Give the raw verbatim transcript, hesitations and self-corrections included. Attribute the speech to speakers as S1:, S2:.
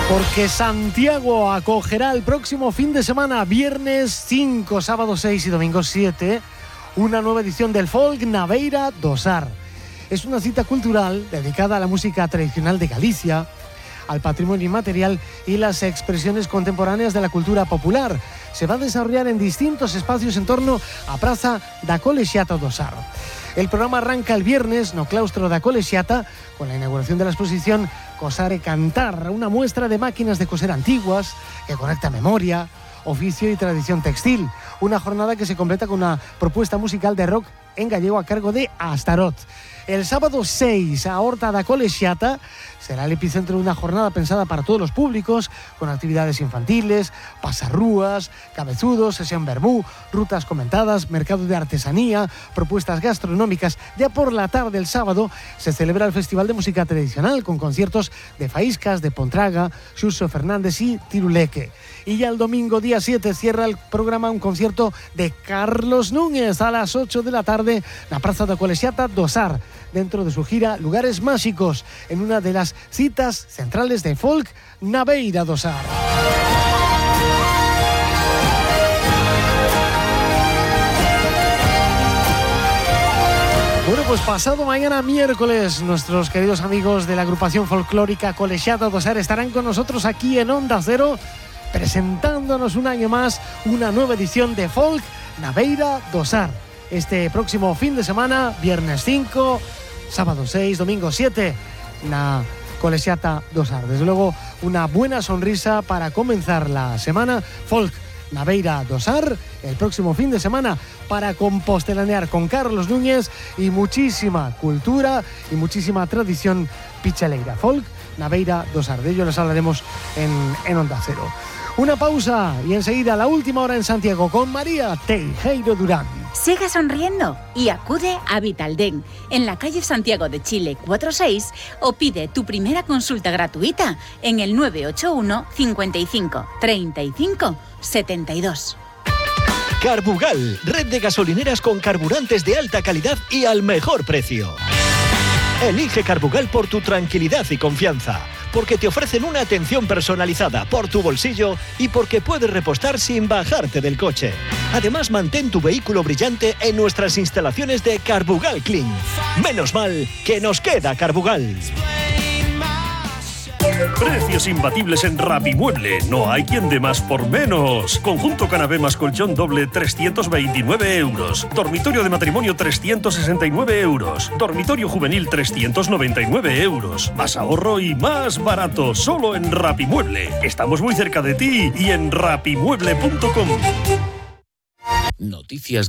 S1: Porque Santiago acogerá el próximo fin de semana, viernes cinco, sábado seis y domingo siete, una nueva edición del Folk Naveira do Sar. Es una cita cultural dedicada a la música tradicional de Galicia, al patrimonio inmaterial y las expresiones contemporáneas de la cultura popular. Se va a desarrollar en distintos espacios en torno a Praza da Colexiata do Sar. El programa arranca el viernes no claustro da Colexiata con la inauguración de la exposición Cosar e Cantar, una muestra de máquinas de coser antiguas que conecta memoria, oficio y tradición textil. Una jornada que se completa con una propuesta musical de rock en gallego a cargo de Astarot. El sábado seis, a Horta da Colexiata, será el epicentro de una jornada pensada para todos los públicos, con actividades infantiles, pasarrúas, cabezudos, sesión vermú, rutas comentadas, mercado de artesanía, propuestas gastronómicas. Ya por la tarde del sábado se celebra el Festival de Música Tradicional, con conciertos de Faíscas, de Pontraga, Xuso Fernández y Tiruleque. Y ya el domingo, día siete, cierra el programa un concierto de Carlos Núñez a las ocho de la tarde en la Praza da Colexiata do Sar, dentro de su gira Lugares Máxicos, en una de las citas centrales de Folk Naveira do Sar. Bueno, pues pasado mañana miércoles, nuestros queridos amigos de la agrupación folclórica Colexiata do Sar estarán con nosotros aquí en Onda Cero, presentándonos un año más una nueva edición de Folk Naveira do Sar. Este próximo fin de semana, viernes cinco, sábado seis, domingo siete, na Colexiata do Sar. Desde luego, una buena sonrisa para comenzar la semana. Folk Naveira do Sar, el próximo fin de semana, para compostelanear con Carlos Núñez y muchísima cultura y muchísima tradición pichaleira. Folk Naveira do Sar. De ello les hablaremos en, en Onda Cero. Una pausa y enseguida la última hora en Santiago con María Teijeiro Durán.
S2: Siga sonriendo y acude a Vitaldent en la calle Santiago de Chile cuarenta y seis o pide tu primera consulta gratuita en el nueve ocho uno, cincuenta y cinco, treinta y cinco, setenta y dos.
S3: Carbugal, red de gasolineras con carburantes de alta calidad y al mejor precio. Elige Carbugal por tu tranquilidad y confianza, porque te ofrecen una atención personalizada por tu bolsillo y porque puedes repostar sin bajarte del coche. Además, mantén tu vehículo brillante en nuestras instalaciones de Carbugal Clean. Menos mal que nos queda Carbugal.
S4: Precios imbatibles en Rapimueble. No hay quien dé más por menos. Conjunto canapé más colchón doble, trescientos veintinueve euros. Dormitorio de matrimonio, trescientos sesenta y nueve euros. Dormitorio juvenil, trescientos noventa y nueve euros. Más ahorro y más barato. Solo en Rapimueble. Estamos muy cerca de ti y en rapimueble punto com.
S5: Noticias